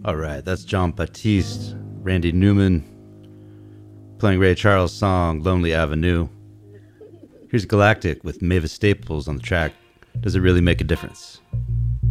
All right, that's John Batiste, Randy Newman, playing Ray Charles' song Lonely Avenue. Here's Galactic with Mavis Staples on the track Does It Really Make a Difference?